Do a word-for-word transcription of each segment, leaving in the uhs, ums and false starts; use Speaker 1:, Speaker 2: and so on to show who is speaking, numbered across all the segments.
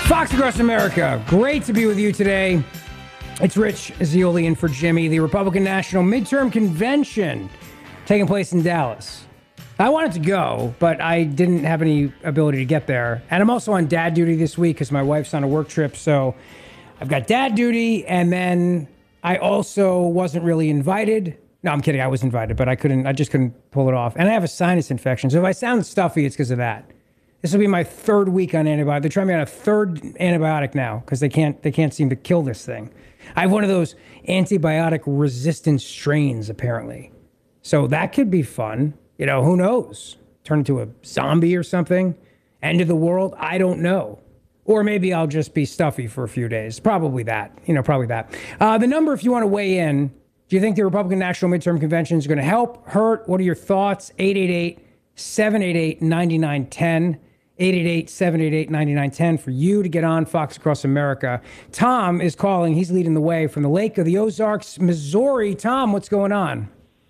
Speaker 1: Fox Across America, great to be with you today. It's Rich Zeoli in for Jimmy. The Republican National Midterm Convention taking place in Dallas. I wanted to go, but I didn't have any ability to get there. And I'm also on dad duty this week because my wife's on a work trip. So I've got dad duty, and then I also wasn't really invited. No, I'm kidding. I was invited, but I couldn't. I just couldn't pull it off. And I have a sinus infection. So if I sound stuffy, it's because of that. This will be my third week on antibiotic. They're trying me on a third antibiotic now because they can't they can't seem to kill this thing. I have one of those antibiotic resistant strains, apparently. So that could be fun. You know, who knows? Turn into a zombie or something? End of the world? I don't know. Or maybe I'll just be stuffy for a few days. Probably that. You know, probably that. Uh, the number, if you want to weigh in, do you think the Republican National Midterm Convention is going to help, hurt? What are your thoughts? eight eight eight, seven eight eight, nine nine one zero. eight eight eight, seven eight eight, nine nine one zero for you to get on Fox Across America. Tom is calling. He's leading the way from the Lake of the Ozarks, Missouri. Tom, what's going on?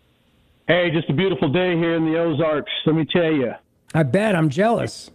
Speaker 2: Hey, just a beautiful day here in the Ozarks, let me tell you.
Speaker 1: I bet. I'm jealous.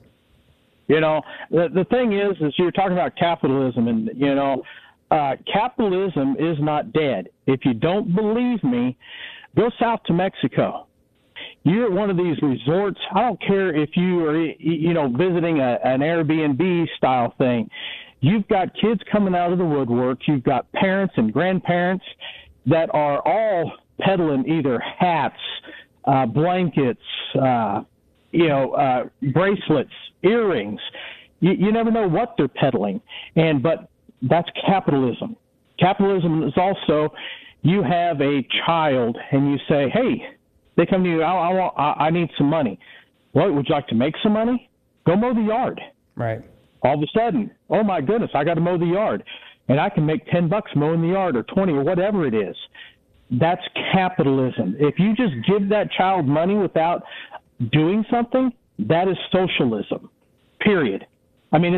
Speaker 2: You know, the, the thing is, is you're talking about capitalism, and, you know, uh, capitalism is not dead. If you don't believe me, go south to Mexico. You're at one of these resorts. I don't care if you are, you know, visiting a, an Airbnb style thing. You've got kids coming out of the woodwork. You've got parents and grandparents that are all peddling either hats, uh, blankets, uh, you know, uh, bracelets, earrings. You, you never know what they're peddling. And but that's capitalism. Capitalism is also, you have a child and you say, hey, they come to you, I, I, want, I, I need some money. What, would you like to make some money? Go mow the yard.
Speaker 1: Right.
Speaker 2: All of a sudden, oh, my goodness, I got to mow the yard. And I can make ten bucks mowing the yard or twenty or whatever it is. That's capitalism. If you just give that child money without doing something, that is socialism, period. I mean,